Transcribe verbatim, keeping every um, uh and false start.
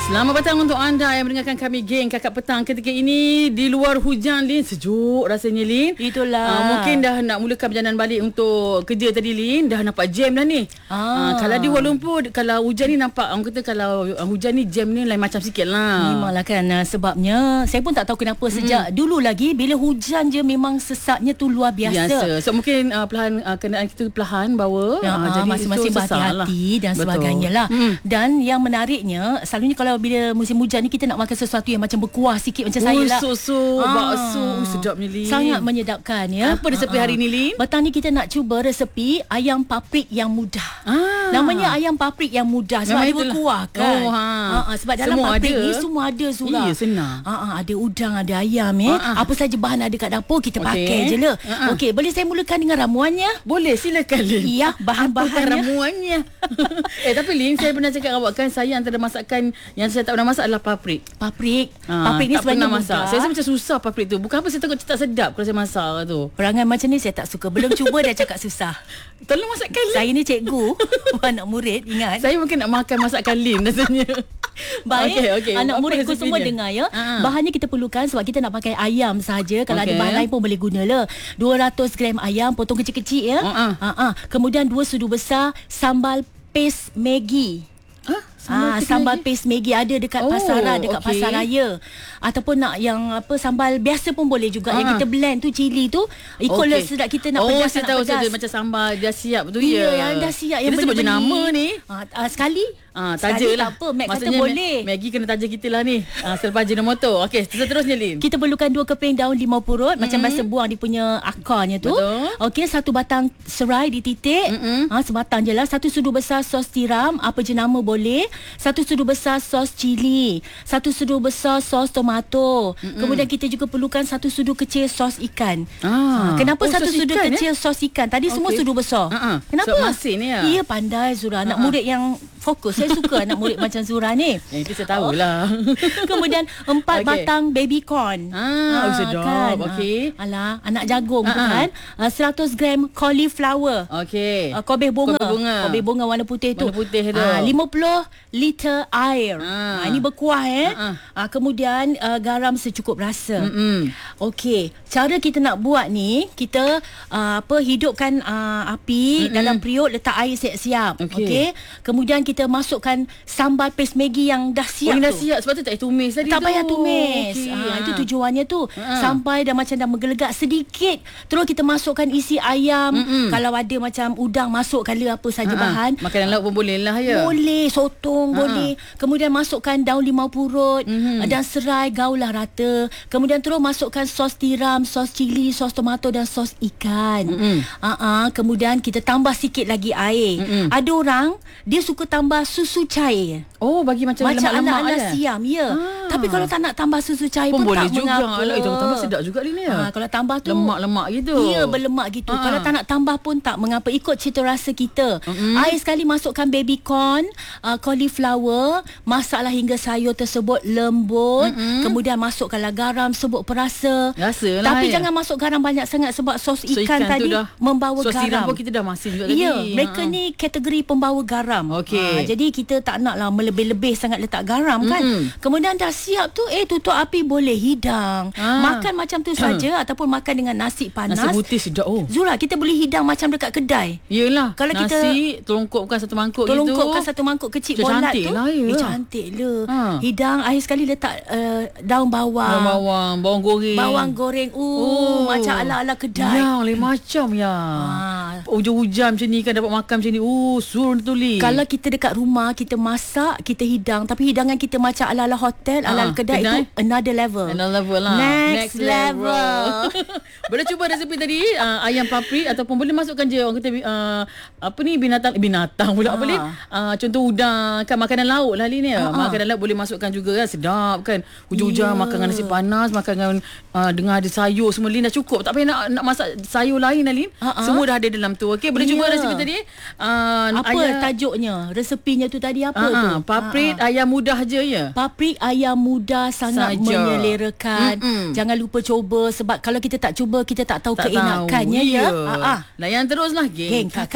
Selamat petang untuk anda yang mendengarkan kami geng Kakak Petang ketika ini. Di luar hujan, Lin. Sejuk rasanya, Lin. Itulah. uh, Mungkin dah nak mulakan perjalanan balik untuk kerja tadi, Lin. Dah nampak jam dah ni. ah. uh, Kalau di Kuala Lumpur, kalau hujan ni nampak, orang kata kalau uh, hujan ni jam ni lain macam sikit lah. Memanglah kan, uh, sebabnya saya pun tak tahu kenapa sejak hmm. dulu lagi bila hujan je memang sesaknya tu luar biasa, biasa. So mungkin uh, perlahan uh, kenderaan kita perlahan bawa, ya, uh, jadi masing-masing berhati-hati lah. Dan sebagainya lah. hmm. Dan yang menariknya, selalunya kalau bila musim hujan ni kita nak makan sesuatu yang macam berkuah sikit macam oh, saya lah. Susu, ah, bakso, sedapnya, Lin. Sangat menyedapkan ya. Apa resepi hari ni, Lin? Petang ni kita nak cuba resepi ayam paprik yang mudah. Ah. Namanya ayam paprik yang mudah sebab dia berkuah kan. Oh, ha. Ah, sebab dalam semua paprik ada. Ni semua ada Zura. Iya, senang. Ah, ah, ada udang, ada ayam eh. Ah, ah. Apa saja bahan ada kat dapur kita okay. pakai je lah. Ah, ah. Okey, boleh saya mulakan dengan ramuannya? Boleh, silakan, Lin. Iya, bahan-bahannya. Ramuannya. eh tapi Lin, saya pernah cakap awak kan, saya antara masakan yang saya tak pernah masak adalah paprik. Paprik. Ha, paprik ni tak sebenarnya pernah masak. Saya rasa macam susah paprik tu. Bukan apa, saya takut tak sedap kalau saya masak tu. Perangai macam ni saya tak suka. Belum cuba dah cakap susah. Tolong masakkan, Lin. Saya ni cikgu, anak murid, ingat. Saya mungkin nak makan masakan Lin rasanya. Baik, okay, okay. Anak apa muridku semua dengar ya. Ha. Bahannya kita perlukan sebab kita nak pakai ayam saja. Kalau okay. ada bahan lain pun boleh guna lah. dua ratus gram ayam potong kecil-kecil ya. Ha. Ha. Ha. Kemudian dua sudu besar sambal paste Maggi. Huh? Sambal, ah, sambal paste Maggi ada dekat oh, pasaran, dekat okay. pasar raya. Ataupun nak yang apa sambal biasa pun boleh juga. Ah. Yang kita blend tu cili tu ikutlah okay. sedap kita nak oh, pedas. Oh, saya tahu saya macam sambal dah siap tu ya. Ya, yang dah siap yang beli-beli. Kita sebut nama ni. Ah, ah, sekali. Ah, taja lah. Tak apa, Mac kata boleh. Maggi kena taja kita lah ni. Ah, selepas Ajinomoto. Okey, seterusnya, Lin. Kita perlukan dua keping daun limau purut. Mm-hmm. Macam biasa buang dia punya akarnya tu. Okey, satu batang serai dititik. Mm-hmm. Ah, sebatang je lah. Satu sudu besar sos tiram. Apa jenama boleh. Satu sudu besar sos cili. Satu sudu besar sos tomato. Mm-hmm. Kemudian kita juga perlukan satu sudu kecil sos ikan. Ah. Ah, kenapa oh, satu sudu ikan, kecil eh? sos ikan? Tadi okay. semua sudu besar. Uh-uh. Kenapa? So, masin ya? Iya, pandai Zura. Anak uh-uh. murid yang fokus. Saya suka anak murid macam Zura ni. Yang itu saya tahulah. Kemudian empat okay. batang baby corn. Ah, ah sedap. Kan? Okey. Ah, alah, anak jagung tu kan. Ah, seratus gram cauliflower. Okey. Ah, kobeh bunga. Kobeh bunga. Kobeh bunga warna putih tu. Warna putih tu. Ah, lima puluh liter air. Ah. Ah, ini berkuah eh. Ah, ah. Ah, kemudian uh, garam secukup rasa. Mm-mm. Okey. Cara kita nak buat ni, kita uh, apa hidupkan uh, api. Mm-mm. Dalam periuk, letak air siap-siap. Okey. Okay? Kemudian kita masukkan sambal paste Maggi yang dah siap oh, tu. dah siap. Sebab tu tak payah tumis tadi tak tu. Tak payah tumis. Okay. Ha, itu tujuannya tu. Ha. Sampai dah macam dah menggelegak sedikit. Terus kita masukkan isi ayam. Mm-mm. Kalau ada macam udang, masukkan lah apa saja ha. bahan. Makanan lauk pun boleh lah ya. Boleh. Sotong ha. boleh. Kemudian masukkan daun limau purut. Mm-hmm. Dan serai, gaulah rata. Kemudian terus masukkan sos tiram, sos cili, sos tomato dan sos ikan. Ha. Kemudian kita tambah sikit lagi air. Mm-mm. Ada orang, dia suka tambah susu cair. Oh, bagi macam, macam lemak-lemak ala-ala ya? siam, ya. Ah. Tapi kalau tak nak tambah susu cair pun, pun boleh tak juga. mengapa. Alah, itu tambah sedap juga ni ya. Ah, kalau tambah tu lemak-lemak gitu. Ya, berlemak gitu. Ah. Kalau tak nak tambah pun tak mengapa. Ikut cita rasa kita. Mm-hmm. Air sekali masukkan baby corn, uh, cauliflower, masaklah hingga sayur tersebut lembut. Mm-hmm. Kemudian masukkanlah garam sebut perasa. Rasalah. Tapi ya. jangan masuk garam banyak sangat sebab sos ikan, so, ikan tadi membawa sos garam. Sos tiram pun kita dah masin juga ya, tadi. mereka ha. ni kategori pembawa garam. Okay. Ha, jadi kita tak naklah melebih-lebih sangat letak garam kan. Mm-hmm. Kemudian dah siap tu eh tutup api, boleh hidang. Ah. Makan macam tu saja ataupun makan dengan nasi panas. Nasi putih sedap. Oh. Zura, kita boleh hidang macam dekat kedai. Yelah. Kalau nasi kita telungkupkan satu mangkuk gitu. Telungkupkan satu mangkuk kecil bolat tu. Lah, ya. Eh, cantik lah. Ha. Hidang air sekali letak uh, daun bawang. Daun bawang, bawang goreng. Bawang goreng. Uh, oh. Macam ala-ala kedai. Ya, lain macam ya. Ha. Hujan-hujan macam ni kan dapat makan macam ni. Uh, sur tulis. Kalau kita dekat rumah, kita masak, kita hidang. Tapi hidangan kita macam ala-ala hotel, ha. ala-ala kedai, kedai itu another level. Another level lah. Next, Next level. level. Boleh cuba resepi tadi uh, ayam paprik ataupun boleh masukkan je orang kata uh, apa ni binatang binatang pula ha. boleh. Uh, contoh udang kan, makanan lauk lah Lin ya. Ha. Makanan lauk boleh masukkan juga kan, sedap kan. Hujan-hujan yeah. makan dengan nasi panas, makan dengan uh, dengan ada sayur semua Lin dah cukup. Tak payah nak nak masak sayur lain lah Lin. Ha. Semua dah ada dalam tu. Okey, boleh yeah. cuba resepi tadi. Uh, apa ayam, tajuknya? Resepinya tu tadi apa uh, tu? Paprik uh, ayam mudah je ya. Paprik ayam mudah sangat Saja. menyelerakan. Mm-mm. Jangan lupa cuba sebab kalau kita tak cuba kita tak tahu tak keenakannya tahu. ya. Ha ah. Layan teruslah geng. Geng Kakak